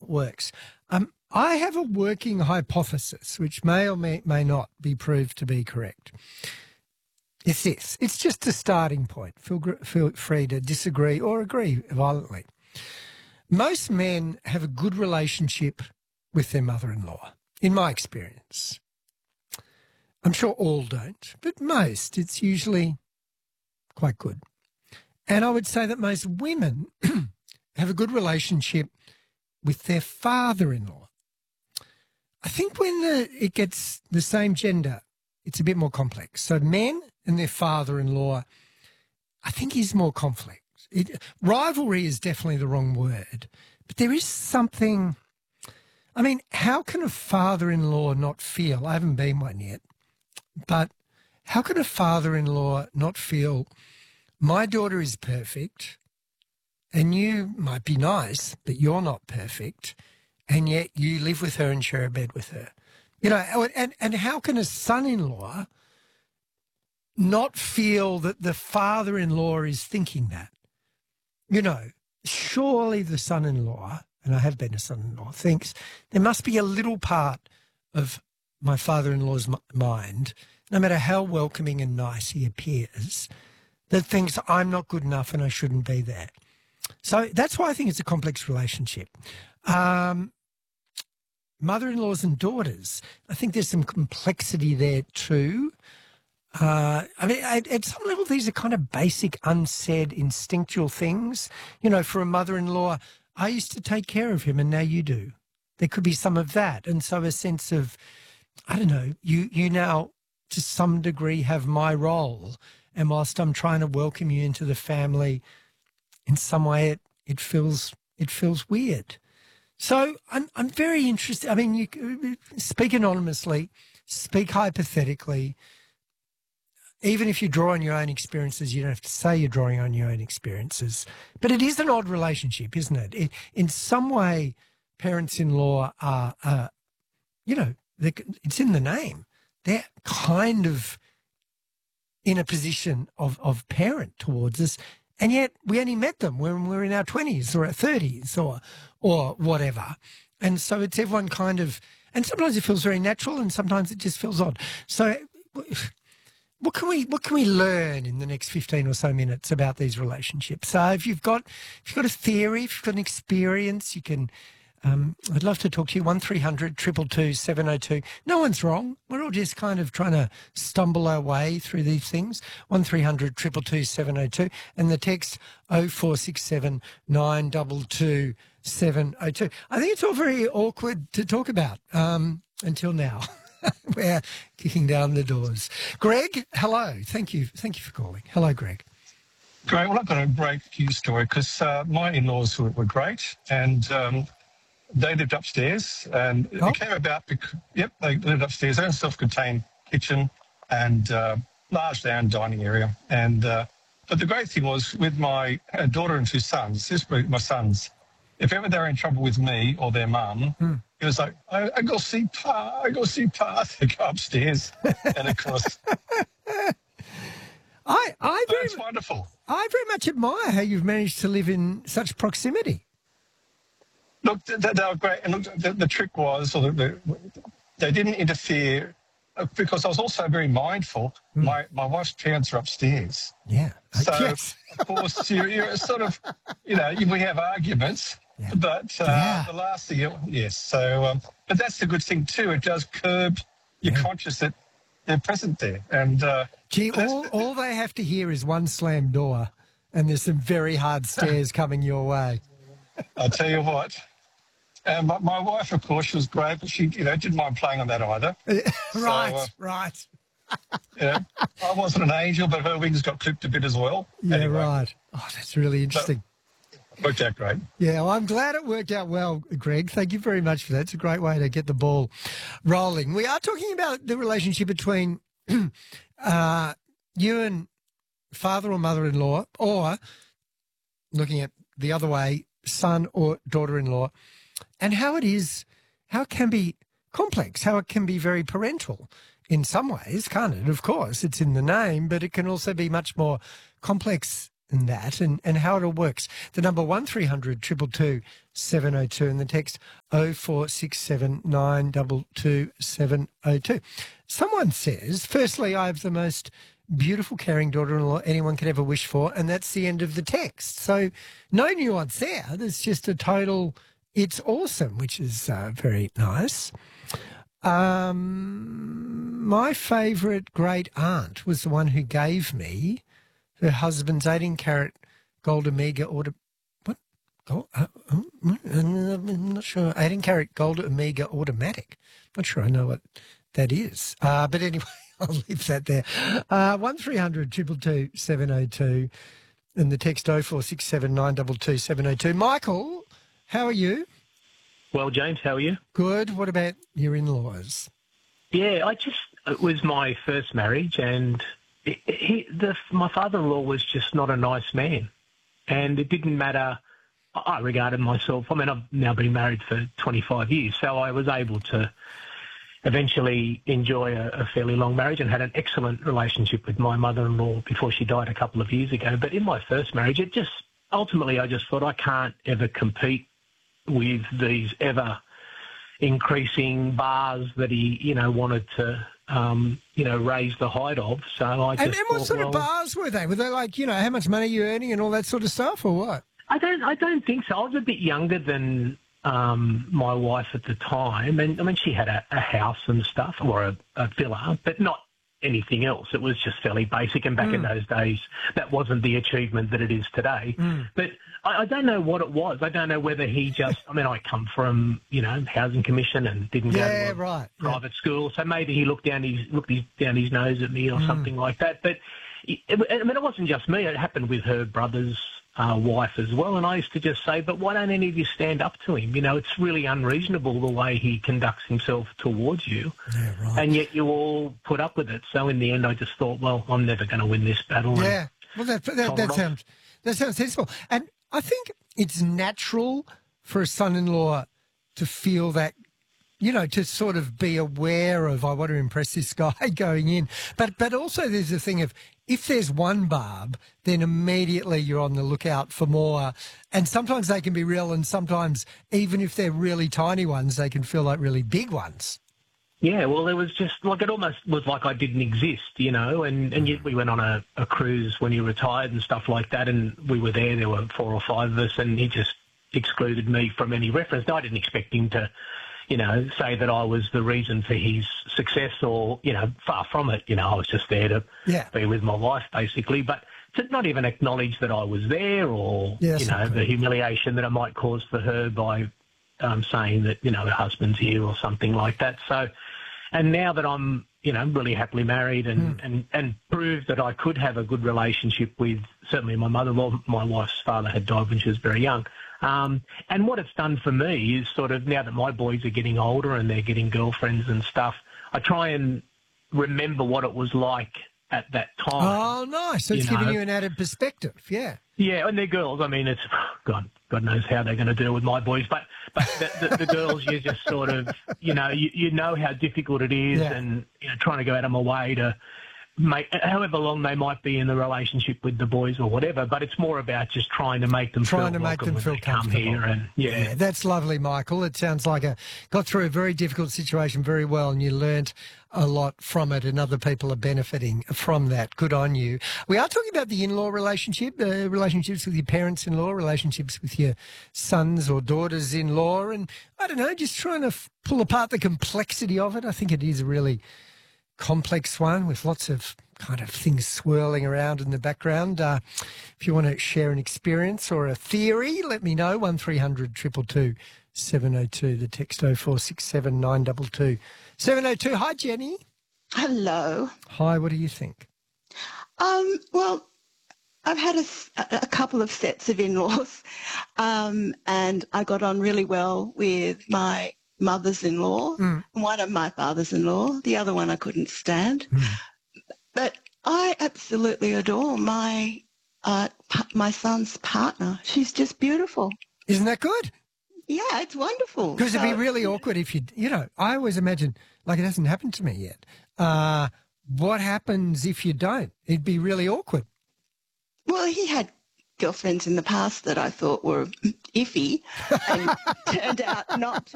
works. I have a working hypothesis, which may or may not be proved to be correct. It's this. It's just a starting point. Feel free to disagree or agree violently. Most men have a good relationship with their mother-in-law, in my experience. I'm sure all don't, but most. It's usually quite good. And I would say that most women have a good relationship with their father-in-law. I think when it gets the same gender, it's a bit more complex. So men and their father-in-law, I think, is more complex. Rivalry is definitely the wrong word, but there is something. I mean, how can a father-in-law not feel? I haven't been one yet, but how can a father-in-law not feel my daughter is perfect and you might be nice, but you're not perfect, and yet you live with her and share a bed with her? You know, and how can a son-in-law not feel that the father-in-law is thinking that? You know, surely the son-in-law, and I have been a son-in-law, thinks there must be a little part of my father-in-law's mind, no matter how welcoming and nice he appears, that thinks I'm not good enough and I shouldn't be there. So that's why I think it's a complex relationship. Mother-in-laws and daughters, I think there's some complexity there too. I mean, at some level, these are kind of basic, unsaid, instinctual things. You know, for a mother-in-law, I used to take care of him and now you do. There could be some of that. And so a sense of, I don't know, you now to some degree have my role. And whilst I'm trying to welcome you into the family, in some way it feels weird. So I'm very interested. I mean, you speak anonymously, speak hypothetically. Even if you draw on your own experiences, you don't have to say you're drawing on your own experiences. But it is an odd relationship, isn't it? In some way, parents-in-law are, you know, it's in the name. They're kind of in a position of parent towards us, and yet we only met them when we're in our 20s or our 30s or whatever. And so it's everyone kind of, and sometimes it feels very natural and sometimes it just feels odd. So what can we learn in the next 15 or so minutes about these relationships? So if you've got a theory, if you've got an experience, you can. I'd love to talk to you. 1300 222 702. No one's wrong. We're all just kind of trying to stumble our way through these things. 1300 222 702, and the text 0467 922 702. I think it's all very awkward to talk about until now. We're kicking down the doors. Greg, hello. Thank you for calling. Hello, Greg. Great. Well, I've got a great news story because my in-laws were great, and they lived upstairs, and it came about because, they lived upstairs. They had a self-contained kitchen and large down dining area. And but the great thing was with my daughter and two sons, this were my sons, if ever they were in trouble with me or their mum, it was like, I go see Pa, they go upstairs. And of course, it's wonderful. I very much admire how you've managed to live in such proximity. Look, they were great. And look, the trick was, they didn't interfere because I was also very mindful. My wife's parents are upstairs. Yeah. So, of course, you're sort of, we have arguments, but the last thing, yes. So, but that's the good thing too. It does curb your conscious that they're present there. And all they have to hear is one slammed door, and there's some very hard stairs coming your way. I'll tell you what. My wife, of course, she was great, but she, didn't mind playing on that either. Right. I wasn't an angel, but her wings got clipped a bit as well. Yeah, anyway. Right. Oh, that's really interesting. So, worked out great. Yeah, well, I'm glad it worked out well, Greg. Thank you very much for that. It's a great way to get the ball rolling. We are talking about the relationship between you and father or mother-in-law, or looking at the other way, son or daughter-in-law, and how it can be complex, how it can be very parental in some ways, can't it? Of course, it's in the name, but it can also be much more complex and that and how it all works. The number 1300 222 702 and the text 0467 922 702. Someone says, firstly, I have the most beautiful, caring daughter-in-law anyone could ever wish for, and that's the end of the text. So no nuance there. There's just a total, it's awesome, which is very nice. My favourite great aunt was the one who gave me her husband's 18-carat gold Omega auto. What? Gold? I'm not sure. 18-carat gold Omega automatic. Not sure I know what that is. But anyway, I'll leave that there. 1300 222 702 and the text 0467 922 702. Michael, how are you? Well, James, how are you? Good. What about your in-laws? Yeah, it was my first marriage, and my father-in-law was just not a nice man. And it didn't matter. I regarded myself, I've now been married for 25 years, so I was able to eventually enjoy a fairly long marriage and had an excellent relationship with my mother-in-law before she died a couple of years ago. But in my first marriage, ultimately I just thought I can't ever compete with these ever increasing bars that he, wanted to, raise the height of. So I just and what sort of bars were they? Were they like, how much money you're earning and all that sort of stuff, or what? I don't think so. I was a bit younger than my wife at the time, and she had a house and stuff, or a villa, but not anything else. It was just fairly basic, and back in those days, that wasn't the achievement that it is today. But I don't know what it was. I don't know whether he just, I come from, housing commission and didn't go to a private school, so maybe he looked down his nose at me or something like that. But it wasn't just me. It happened with her brother's wife as well, and I used to just say, but why don't any of you stand up to him? It's really unreasonable the way he conducts himself towards you, and yet you all put up with it. So in the end, I just thought, well, I'm never going to win this battle. Yeah, well, that sounds sensible. And I think it's natural for a son-in-law to feel that, to sort of be aware of, I want to impress this guy going in. But also there's a thing of, if there's one barb, then immediately you're on the lookout for more. And sometimes they can be real, and sometimes, even if they're really tiny ones, they can feel like really big ones. Yeah, well, it was just like, it almost was like I didn't exist, and yet we went on a cruise when he retired and stuff like that, and we were there were 4 or 5 of us, and he just excluded me from any reference. Now, I didn't expect him to, say that I was the reason for his success or, far from it. I was just there to be with my wife, basically. But to not even acknowledge that I was there or, the humiliation that it might cause for her by saying that, her husband's here or something like that. So, and now that I'm, really happily married and proved that I could have a good relationship with certainly my mother-in-law. My wife's father had died when she was very young. And what it's done for me is sort of, now that my boys are getting older and they're getting girlfriends and stuff, I try and remember what it was like at that time. Oh, nice. So it's giving you an added perspective, yeah. Yeah, and they're girls. It's, God knows how they're going to deal with my boys. But the girls, you just sort of, you know how difficult it is, and trying to go out of my way to make, however long they might be in the relationship with the boys or whatever. But it's more about just trying to make them feel comfortable. Come here and yeah, that's lovely, Michael. It sounds like got through a very difficult situation very well, and you learnt a lot from it, and other people are benefiting from that. Good on you. We are talking about the in-law relationship, relationships with your parents-in-law, relationships with your sons or daughters-in-law, and I don't know, just trying to pull apart the complexity of it. I think it is a really complex one with lots of kind of things swirling around in the background. If you want to share an experience or a theory, let me know. 1300 222 702, the text 0467 922 702. Hi, Jenny. Hello. Hi, what do you think? Well, I've had a couple of sets of in-laws, and I got on really well with my mothers-in-law, one of my fathers-in-law, the other one I couldn't stand. But I absolutely adore my son's partner. She's just beautiful. Isn't that good? Yeah, it's wonderful. Because it'd be really awkward if I always imagine, like, it hasn't happened to me yet. What happens if you don't? It'd be really awkward. Well, he had girlfriends in the past that I thought were iffy and turned out not